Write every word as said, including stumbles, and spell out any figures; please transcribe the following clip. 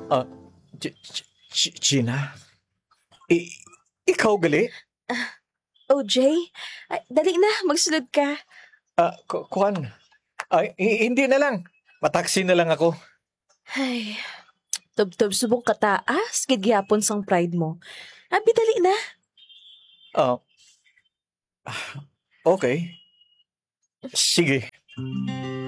Ah, Ch- Ch- Ch- Gina? I- ikaw gali? O J, ay, dali na, magsunod ka. Ah, Ku- Kuan? Ay, hi- hindi na lang. Mataksi na lang ako. Ay, tub-tub subong kataas, gigyapon sang pride mo. Abi, dali na. Ah, okay. Sige.